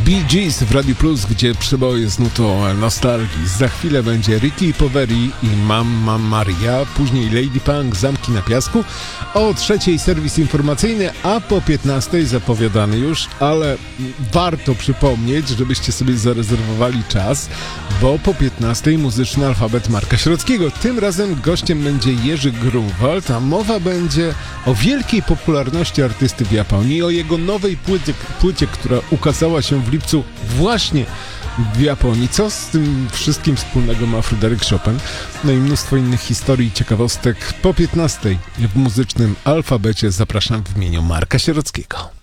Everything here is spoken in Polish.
Bee Gees w Radio Plus, gdzie przeboje z nutą nostalgii. Za chwilę będzie Ricky Poveri i Mamma Maria, później Lady Punk, Zamki na piasku, o 3:00 serwis informacyjny, a po 15:00 zapowiadany już, ale warto przypomnieć, żebyście sobie zarezerwowali czas, bo po 15:00 muzyczny alfabet Marka Sierockiego. Tym razem gościem będzie Jerzy Grunwald, a mowa będzie o wielkiej popularności artysty w Japonii, o jego nowej płycie, która ukazała się w lipcu właśnie w Japonii. Co z tym wszystkim wspólnego ma Fryderyk Chopin? No i mnóstwo innych historii i ciekawostek po 15:00 w muzycznym alfabecie. Zapraszam w imieniu Marka Sierockiego.